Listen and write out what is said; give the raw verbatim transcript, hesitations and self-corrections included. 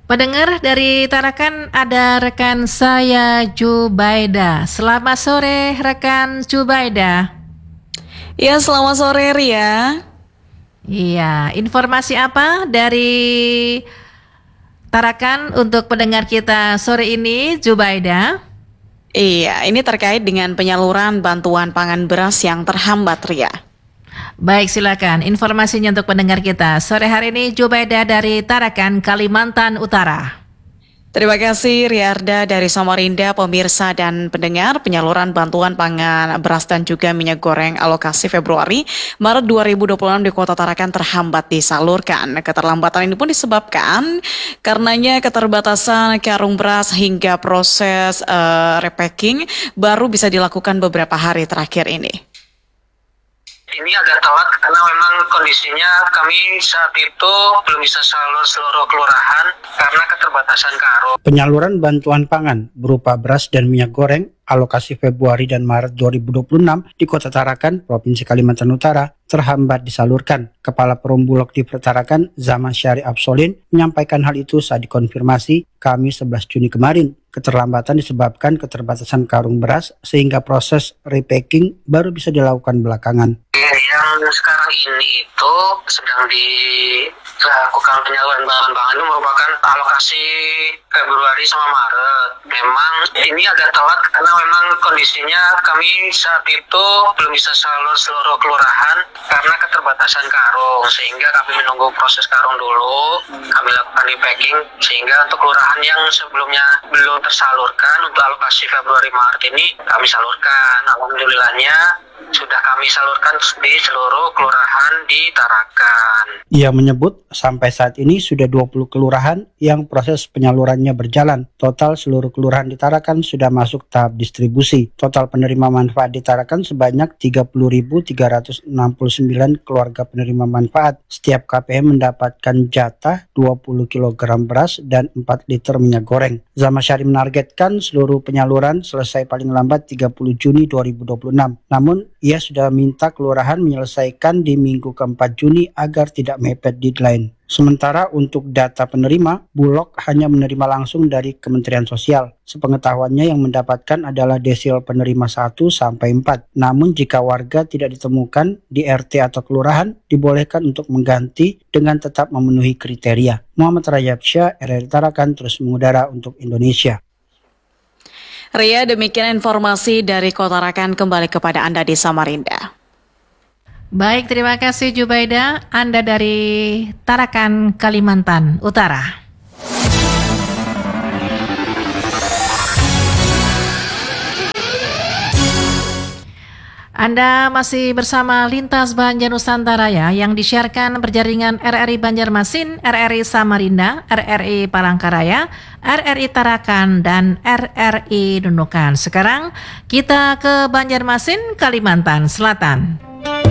Pendengar dari Tarakan ada rekan saya Jubaida. Selamat sore rekan Jubaida. Ya, selamat sore Ria. Iya, informasi apa dari Tarakan untuk pendengar kita sore ini, Jubaida? Iya, ini terkait dengan penyaluran bantuan pangan beras yang terhambat, Ria. Baik, silakan informasinya untuk pendengar kita. Sore hari ini Jubaida dari Tarakan, Kalimantan Utara. Terima kasih Riarda dari Samarinda, pemirsa dan pendengar. Penyaluran bantuan pangan beras dan juga minyak goreng alokasi Februari Maret dua ribu dua puluh enam di Kota Tarakan terhambat disalurkan. Keterlambatan ini pun disebabkan karenanya keterbatasan karung beras hingga proses uh, repacking baru bisa dilakukan beberapa hari terakhir ini. Ini agak telat karena memang kondisinya kami saat itu belum bisa salur seluruh kelurahan karena keterbatasan karung. Penyaluran bantuan pangan berupa beras dan minyak goreng alokasi Februari dan Maret dua ribu dua puluh enam di Kota Tarakan, Provinsi Kalimantan Utara terhambat disalurkan. Kepala Perum Bulog di Tarakan, Zaman Syari Absolin, menyampaikan hal itu saat dikonfirmasi Kamis sebelas Juni kemarin. Keterlambatan disebabkan keterbatasan karung beras sehingga proses repacking baru bisa dilakukan belakangan. Yang sekarang ini itu sedang dilakukan penyaluran bahan pangan itu merupakan alokasi Februari sama Maret. Memang ini agak telat karena memang kondisinya kami saat itu belum bisa salur seluruh kelurahan karena keterbatasan karung, sehingga kami menunggu proses karung dulu, kami lakukan repacking sehingga untuk kelurahan yang sebelumnya belum tersalurkan untuk alokasi Februari Maret ini kami salurkan. Alhamdulillahnya sudah kami salurkan di seluruh kelurahan di Tarakan. Ia menyebut sampai saat ini sudah dua puluh kelurahan yang proses penyalurannya berjalan. Total seluruh kelurahan di Tarakan sudah masuk tahap distribusi. Total penerima manfaat di Tarakan sebanyak tiga puluh ribu tiga ratus enam puluh sembilan keluarga penerima manfaat. Setiap K P M mendapatkan jatah dua puluh kilogram beras dan empat liter minyak goreng. Zaman Syari menargetkan seluruh penyaluran selesai paling lambat tiga puluh Juni dua ribu dua puluh enam. Namun ia sudah minta kelurahan menyelesaikan di minggu keempat Juni agar tidak mepet deadline. Sementara untuk data penerima, Bulog hanya menerima langsung dari Kementerian Sosial. Sepengetahuannya yang mendapatkan adalah desil penerima satu sampai empat. Namun jika warga tidak ditemukan di R T atau kelurahan, dibolehkan untuk mengganti dengan tetap memenuhi kriteria. Muhammad Rajabsyah, R R I Tarakan, terus mengudara untuk Indonesia. Ria, demikian informasi dari Kota Tarakan, kembali kepada Anda di Samarinda. Baik, terima kasih Jubaida. Anda dari Tarakan, Kalimantan Utara. Anda masih bersama Lintas Banjar Nusantara ya, yang disiarkan berjaringan R R I Banjarmasin, R R I Samarinda, R R I Palangkaraya, R R I Tarakan, dan R R I Nunukan. Sekarang kita ke Banjarmasin, Kalimantan Selatan.